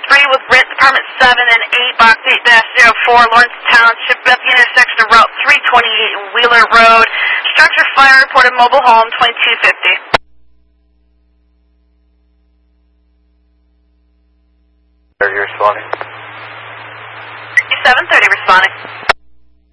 3 with Brent, Department 7 and 8, Box 8-04, Lawrence Township at the intersection of Route 328 Wheeler Road. Structure fire reported, mobile home 2250. Are you responding? 730 responding.